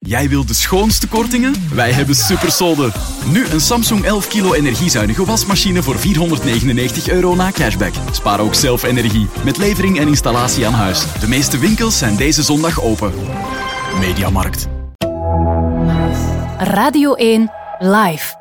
Jij wilt de schoonste kortingen? Wij hebben supersolden. Nu een Samsung 11 kilo energiezuinige wasmachine voor €499 na cashback. Spaar ook zelf energie met levering en installatie aan huis. De meeste winkels zijn deze zondag open. Mediamarkt. Radio 1 Live.